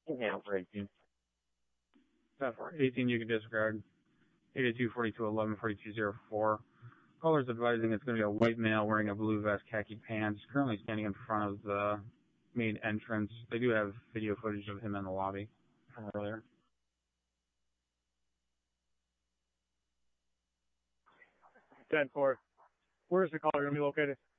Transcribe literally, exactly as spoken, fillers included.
Yeah, for eighteen. Uh, for eighteen, you can disregard. eighty-two, forty-two, eleven, forty-two, zero four. Caller's advising it's going to be a white male wearing a blue vest, khaki pants, currently standing in front of the main entrance. They do have video footage of him in the lobby from earlier. ten four. Where's the caller going to be located?